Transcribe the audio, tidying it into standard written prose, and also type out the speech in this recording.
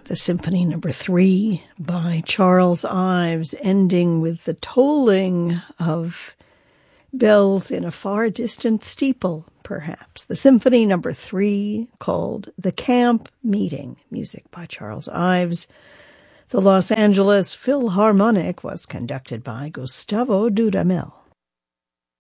The Symphony Number 3 by Charles Ives, ending with the tolling of bells in a far distant steeple, perhaps. The Symphony Number 3, called The Camp Meeting, music by Charles Ives. The Los Angeles Philharmonic was conducted by Gustavo Dudamel.